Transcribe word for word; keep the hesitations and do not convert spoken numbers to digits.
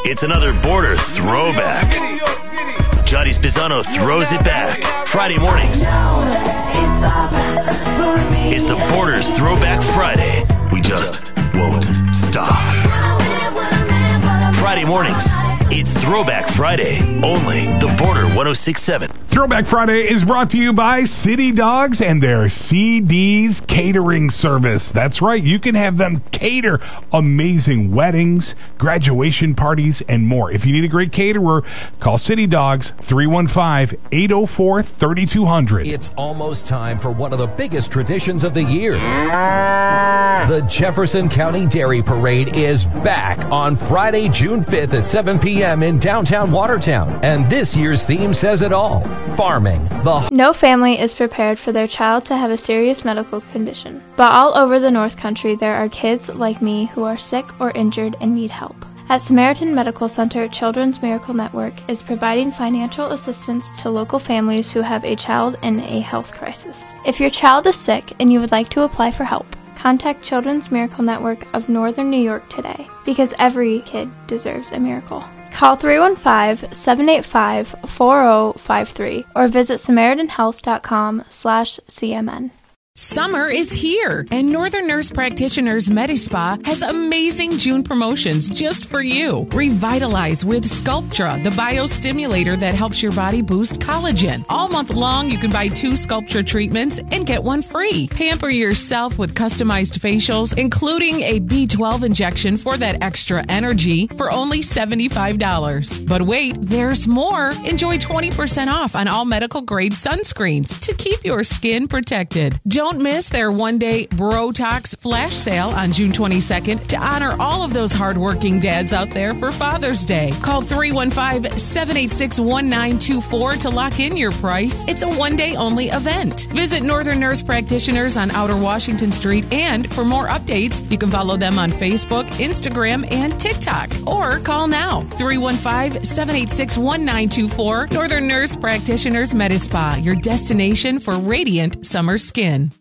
It's another border throwback. Johnny Spizzano throws it back. Friday mornings. It's the Borders Throwback Friday. We just won't stop. Friday mornings. It's Throwback Friday. Only the Border one oh six point seven. Throwback Friday is brought to you by City Dogs and their C D's catering service. That's right. You can have them cater amazing weddings, graduation parties, and more. If you need a great caterer, call City Dogs three one five, eight oh four, three two zero zero. It's almost time for one of the biggest traditions of the year. The Jefferson County Dairy Parade is back on Friday, June fifth at seven p.m. in downtown Watertown. And this year's theme says it all. Farming. The No family is prepared for their child to have a serious medical condition. But all over the North Country, there are kids like me who are sick or injured and need help. At Samaritan Medical Center, Children's Miracle Network is providing financial assistance to local families who have a child in a health crisis. If your child is sick and you would like to apply for help, contact Children's Miracle Network of Northern New York today, because every kid deserves a miracle. Call three one five, seven eight five, four oh five three or visit Samaritan Health dot com slash C M N. Summer is here, and Northern Nurse Practitioners MediSpa has amazing June promotions just for you. Revitalize with Sculptra, the biostimulator that helps your body boost collagen. All month long, you can buy two Sculptra treatments and get one free. Pamper yourself with customized facials, including a B twelve injection for that extra energy for only seventy-five dollars. But wait, there's more. Enjoy twenty percent off on all medical-grade sunscreens to keep your skin protected. Don't miss their one-day Brotox flash sale on June twenty-second to honor all of those hardworking dads out there for Father's Day. Call three one five, seven eight six, one nine two four to lock in your price. It's a one-day only event. Visit Northern Nurse Practitioners on Outer Washington Street, and for more updates, you can follow them on Facebook, Instagram, and TikTok. Or call now, three one five, seven eight six, one nine two four. Northern Nurse Practitioners MediSpa, your destination for radiant summer skin.